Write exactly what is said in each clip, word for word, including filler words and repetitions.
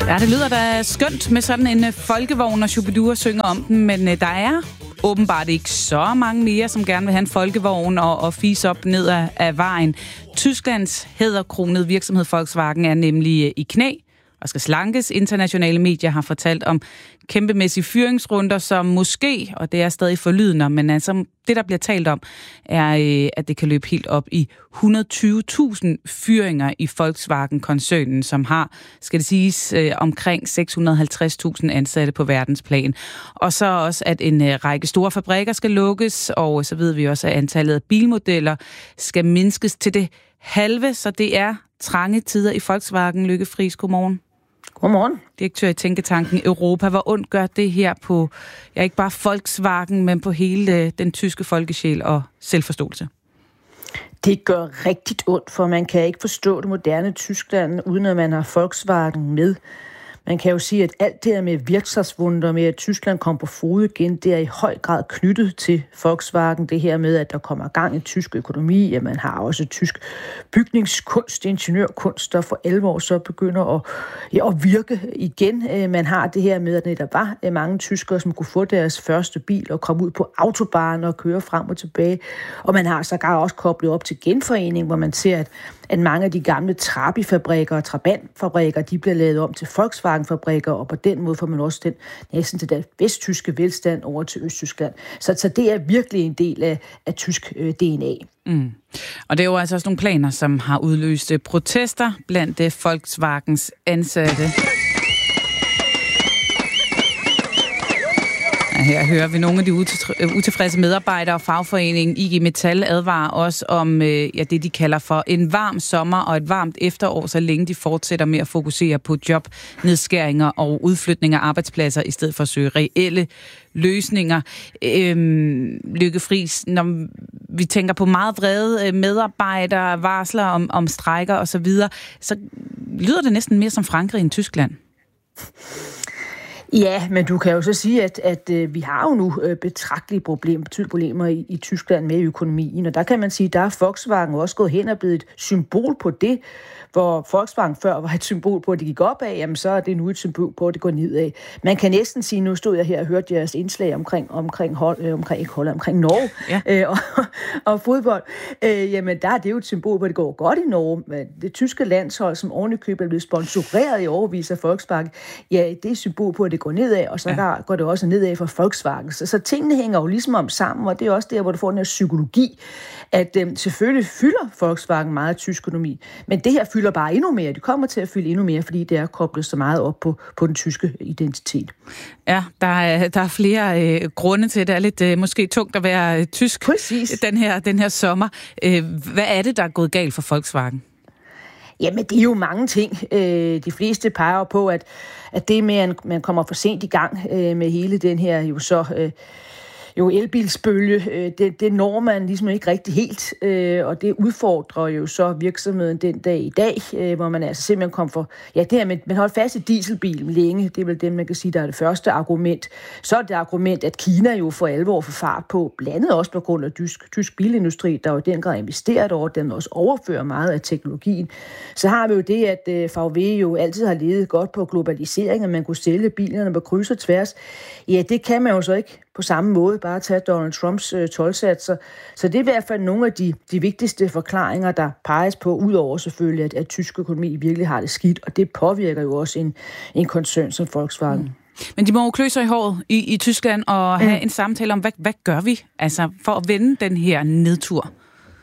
Ja, det lyder da skønt med sådan en folkevogn, og Shubidua synger om den, men der er åbenbart ikke så mange mere, som gerne vil have en folkevogn og, og fise op ned ad, af vejen. Tysklands hæderkronede virksomhed Volkswagen er nemlig i knæ og skal slankes. Internationale medier har fortalt om kæmpemæssige fyringsrunder, som måske, og det er stadig forlydende, men altså det, der bliver talt om, er, at det kan løbe helt op i et hundrede og tyve tusind fyringer i Volkswagen-koncernen, som har, skal det siges, omkring seks hundrede og halvtreds tusind ansatte på verdensplan. Og så også, at en række store fabrikker skal lukkes, og så ved vi også, at antallet af bilmodeller skal mindskes til det halve, så det er trange tider i Volkswagen. Lykke Friis, godmorgen. Godmorgen. Direktør i Tænketanken Europa. Hvor ondt gør det her på, ja, ikke bare Volkswagen, men på hele den tyske folkesjæl og selvforståelse? Det gør rigtigt ondt, for man kan ikke forstå det moderne Tyskland, uden at man har Volkswagen med. Man kan jo sige, at alt det her med virksomhedswunder, med at Tyskland kommer på fod igen, det er i høj grad knyttet til Volkswagen. Det her med, at der kommer gang i tysk økonomi, at man har også tysk bygningskunst, ingeniørkunst, der for alvor så begynder at, ja, at virke igen. Man har det her med, at der var mange tyskere, som kunne få deres første bil og komme ud på autobahn og køre frem og tilbage. Og man har sågar også koblet op til genforening, hvor man ser, at, at mange af de gamle Trabi-fabrikker og Trabant-fabrikker, de bliver lavet om til Volkswagen-fabrikker, og på den måde får man også den næsten til den vesttyske velstand over til Østtyskland. Så, så det er virkelig en del af, af tysk øh, D N A. Mm. Og det er jo altså også nogle planer, som har udløst protester blandt uh, Volkswagens ansatte. Her hører vi nogle af de utilfredse medarbejdere og fagforeningen I G Metall advarer også om ja, det, de kalder for en varm sommer og et varmt efterår, så længe de fortsætter med at fokusere på jobnedskæringer og udflytning af arbejdspladser, i stedet for at søge reelle løsninger. Øhm, Lykke Friis, når vi tænker på meget vrede medarbejdere, varsler om, om strejker osv., så, så lyder det næsten mere som Frankrig end Tyskland. Ja, men du kan jo så sige, at, at, at vi har jo nu betragtelige problemer, betydelige problemer i, i Tyskland med økonomien, og der kan man sige, at der er Volkswagen også gået hen og blevet et symbol på det, hvor Volkswagen før var et symbol på, at det gik opad, jamen så er det nu et symbol på, at det går nedad. Man kan næsten sige, nu stod jeg her og hørte jeres indslag omkring, omkring, hold, øh, omkring, ikke Holland, omkring Norge ja. øh, og, og fodbold. Øh, jamen der er det jo et symbol på, at det går godt i Norge. Men det tyske landshold, som ovenikøbet er blevet sponsoreret i overvis af Volkswagen, ja, det er et symbol på, at det går nedad, og så ja. der går det også nedad for Volkswagen. Så, så tingene hænger jo ligesom om sammen, og det er også der, hvor du får den her psykologi, at øh, selvfølgelig fylder Volkswagen meget tysk økonomi, men det her fylder bare endnu mere. Det kommer til at fylde endnu mere, fordi det er koblet så meget op på, på den tyske identitet. Ja, der er, der er flere øh, grunde til, det er lidt øh, måske tungt at være øh, tysk den her, den her sommer. Øh, hvad er det, der er gået galt for Volkswagen? Jamen, det er jo mange ting. Øh, de fleste peger på, at, at det med, at man kommer for sent i gang øh, med hele den her jo så... Øh, Jo, elbilsbølge, det, det når man ligesom ikke rigtig helt, og det udfordrer jo så virksomheden den dag i dag, hvor man altså simpelthen kom for, ja det her med, man holdt fast i dieselbilen længe, det er vel det, man kan sige, der er det første argument. Så er det argument, at Kina jo for alvor får fart på, blandet også på grund af tysk, tysk bilindustri, der jo i den grad investeret over, den også overfører meget af teknologien. Så har vi jo det, at V W jo altid har levet godt på globalisering, at man kunne sælge bilerne på kryds og tværs. Ja, det kan man jo så ikke på samme måde, bare tage Donald Trumps øh, toldsatser. Så det er i hvert fald nogle af de, de vigtigste forklaringer, der peges på, udover selvfølgelig, at, at tysk økonomi virkelig har det skidt, og det påvirker jo også en, en koncern som Volkswagen. Mm. Men de må jo klø sig i håret i, i Tyskland og have mm. en samtale om, hvad, hvad gør vi altså for at vende den her nedtur?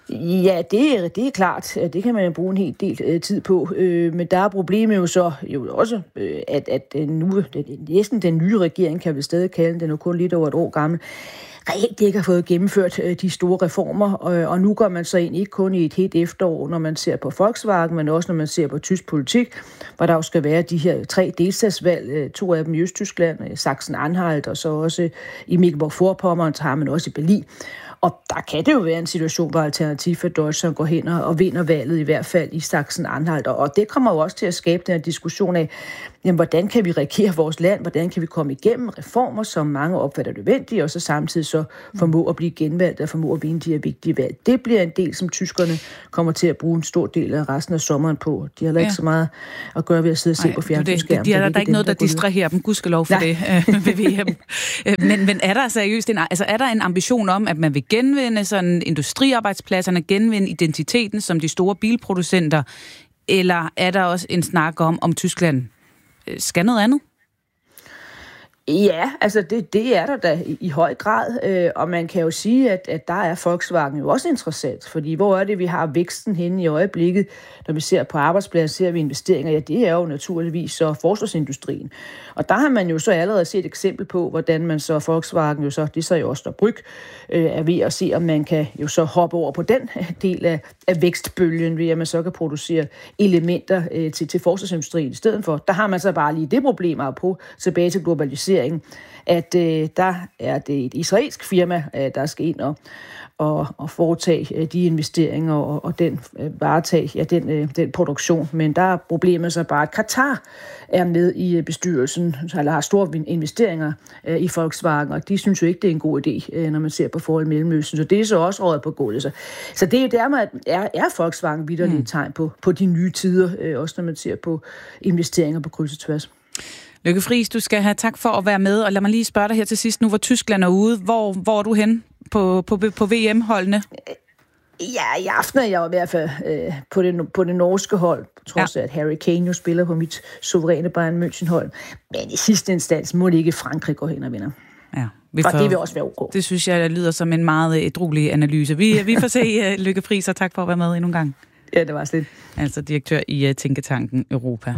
Ja, det er, det er klart. Det kan man jo bruge en hel del øh, tid på. Øh, men der er problemet jo så jo også, øh, at, at nu, næsten den nye regering, kan vi stadig kalde den, er kun lidt over et år gammel, reelt ikke har fået gennemført øh, de store reformer. Og, og nu går man så ind ikke kun i et helt efterår, når man ser på Volkswagen, men også når man ser på tysk politik, hvor der jo skal være de her tre delstatsvalg, øh, to af dem i Østtyskland, øh, Sachsen-Anhalt, og så også i Mecklenburg-Vorpommern, så har man også i Berlin. Og der kan det jo være en situation, hvor Alternativ for Deutschland går hen og vinder valget, i hvert fald i Sachsen-Anhalt. Og det kommer jo også til at skabe den her diskussion af, jamen, hvordan kan vi regere vores land, hvordan kan vi komme igennem reformer, som mange opfatter nødvendige, og så samtidig så formå at blive genvalgt og formå at vinde de her vigtige valg. Det bliver en del, som tyskerne kommer til at bruge en stor del af resten af sommeren på. De har ja. ikke så meget at gøre ved at sidde og se Ej, på fjernsynsskærmen. De, de, de, der er ikke noget, der distraherer dem, gudskelov for Nej. det ved V M. men, men er der seriøst en, altså er der en ambition om, at man vil genvinde sådan industriarbejdspladserne, genvinde identiteten som de store bilproducenter, eller er der også en snak om, om Tyskland skal noget andet? Ja, altså det, det er der da i, i høj grad, øh, og man kan jo sige, at, at der er Volkswagen jo også interessant, fordi hvor er det, vi har væksten henne i øjeblikket, når vi ser på arbejdspladser, ser vi investeringer, ja, det er jo naturligvis så forsvarsindustrien. Og der har man jo så allerede set et eksempel på, hvordan man så Volkswagen jo så, det er så jo også der Bryg, øh, er ved at se, om man kan jo så hoppe over på den del af, af vækstbølgen, ved at man så kan producere elementer øh, til, til forsvarsindustrien i stedet for. Der har man så bare lige det problem på tilbage til globalisering, at øh, der er det et israelsk firma, øh, der skal ind og, og, og foretage øh, de investeringer og, og den øh, varetage ja, den, øh, den produktion. Men der er problemet så bare, at Qatar er med i bestyrelsen, eller har store investeringer øh, i Volkswagen, og de synes jo ikke, det er en god idé, øh, når man ser på forhold i Mellemøsten. Så det er så også rådet på gulvet. Så, så det er jo dermed, at er, er Volkswagen vitterligt et tegn på, på de nye tider, øh, også når man ser på investeringer på kryds og tværs. Lykke Friis, du skal have tak for at være med, og lad mig lige spørge dig her til sidst, nu hvor Tyskland er ude, hvor, hvor er du hen på, på, på V M-holdene? Ja, i aften er jeg i hvert fald øh, på, det, på det norske hold, trods ja. at Harry Kane jo spiller på mit suveræne Bayern München-hold. Men i sidste instans må det ikke Frankrig gå hen og vinder. Ja, vi og får, det vil også være ok. Det synes jeg lyder som en meget ædruelig analyse. Vi, vi får se uh, Lykke Friis, og tak for at være med endnu en gang. Ja, det var slet. Altså direktør i uh, Tænketanken Europa.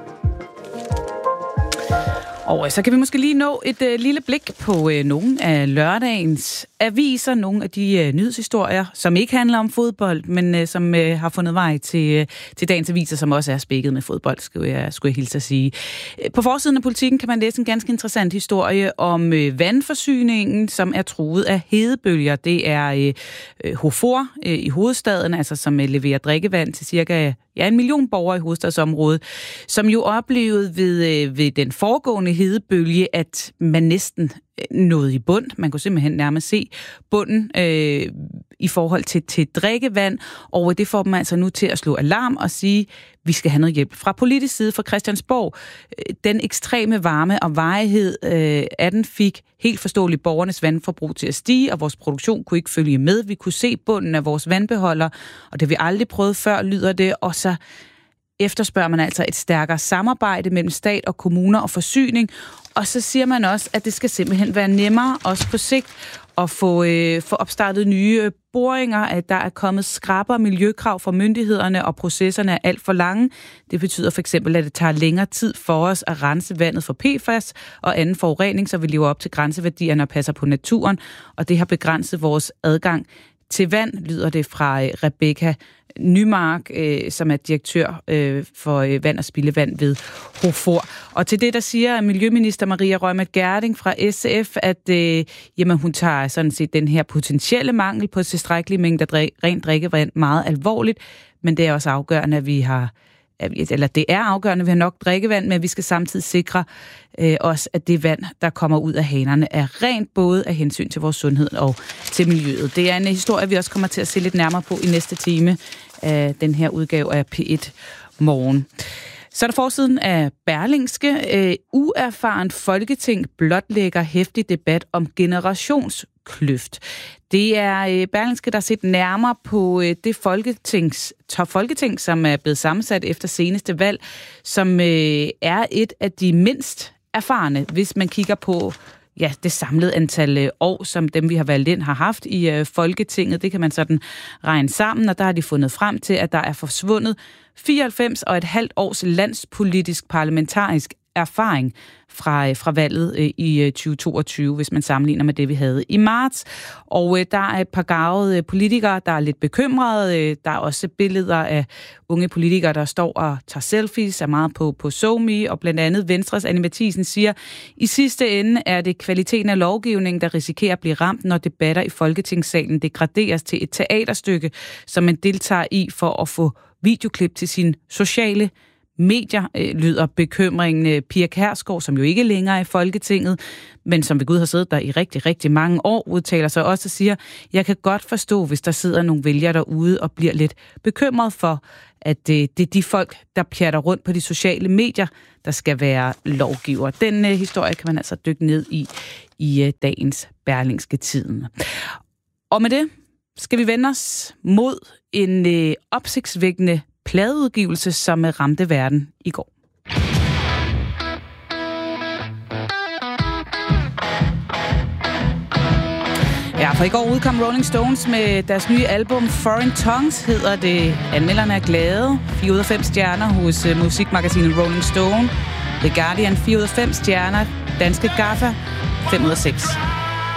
Og så kan vi måske lige nå et øh, lille blik på øh, nogle af lørdagens aviser, nogle af de øh, nyhedshistorier, som ikke handler om fodbold, men øh, som øh, har fundet vej til, øh, til dagens aviser, som også er spækket med fodbold, skulle jeg, skulle jeg hilse at sige. På forsiden af Politikken kan man læse en ganske interessant historie om øh, vandforsyningen, som er truet af hedebølger. Det er øh, Hofor øh, i hovedstaden, altså som øh, leverer drikkevand til cirka ja, en million borgere i hovedstadsområdet, som jo oplevede ved, øh, ved den foregående hedebølge, at man næsten nåede i bund. Man kunne simpelthen nærmest se bunden øh, i forhold til, til drikkevand, og det får dem altså nu til at slå alarm og sige, vi skal have noget hjælp fra politisk side fra Christiansborg. Den ekstreme varme og varighed øh, af den fik helt forståeligt borgernes vandforbrug til at stige, og vores produktion kunne ikke følge med. Vi kunne se bunden af vores vandbeholder, og det har vi aldrig prøvet før, lyder det, og så efterspørger man altså et stærkere samarbejde mellem stat og kommuner og forsyning, og så siger man også, at det skal simpelthen være nemmere, også på sigt, at få, øh, få opstartet nye øh, boringer, at der er kommet skrappere miljøkrav fra myndighederne, og processerne er alt for lange. Det betyder for eksempel, at det tager længere tid for os at rense vandet for P F A S og anden forurening, så vi lever op til grænseværdierne og passer på naturen, og det har begrænset vores adgang til vand, lyder det fra øh, Rebecca Nymark, øh, som er direktør øh, for øh, vand og spildevand ved Hofor. Og til det, der siger Miljøminister Maria Reumert Gjerding fra S F, at øh, jamen, hun tager sådan set den her potentielle mangel på tilstrækkelige mængder drik, rent drikkevand meget alvorligt, men det er også afgørende, at vi har eller det er afgørende, at vi har nok drikkevand, men vi skal samtidig sikre øh, os, at det vand, der kommer ud af hanerne, er rent både af hensyn til vores sundhed og til miljøet. Det er en historie, vi også kommer til at se lidt nærmere på i næste time af den her udgave af P et Morgen. Så er der forsiden af Berlingske. Øh, uerfaren Folketing blotlægger heftig debat om generationskløft. Det er Berlingske, der har set nærmere på det folketings, top folketing, som er blevet sammensat efter seneste valg, som er et af de mindst erfarne, hvis man kigger på ja, det samlede antal år, som dem, vi har valgt ind, har haft i Folketinget. Det kan man sådan regne sammen, og der har de fundet frem til, at der er forsvundet fireoghalvfems og et halvt års landspolitisk parlamentarisk erfaring fra, fra valget i tyve toogtyve, hvis man sammenligner med det, vi havde i marts. Og der er et par garvede politikere, der er lidt bekymrede. Der er også billeder af unge politikere, der står og tager selfies, er meget på, på SoMe, og blandt andet Venstres Anne Matthiesen siger, i sidste ende er det kvaliteten af lovgivningen, der risikerer at blive ramt, når debatter i Folketingssalen degraderes til et teaterstykke, som man deltager i for at få videoklip til sine sociale medier, øh, lyder bekymringen. Pia Kjærsgaard, som jo ikke længere er i Folketinget, men som ved Gud har siddet der i rigtig, rigtig mange år, udtaler sig også og siger, jeg kan godt forstå, hvis der sidder nogle vælgere derude og bliver lidt bekymret for, at øh, det er de folk, der pjatter rundt på de sociale medier, der skal være lovgiver. Den øh, historie kan man altså dykke ned i i øh, dagens Berlingske Tiden. Og med det skal vi vende os mod en øh, opsigtsvækkende pladeudgivelse, som ramte verden i går. Ja, for i går udkom Rolling Stones med deres nye album Foreign Tongues, hedder det. Anmelderne er glade. fire ud af fem stjerner hos uh, musikmagasinet Rolling Stone. The Guardian fire ud af fem stjerner. Danske Gaffa fem ud af seks.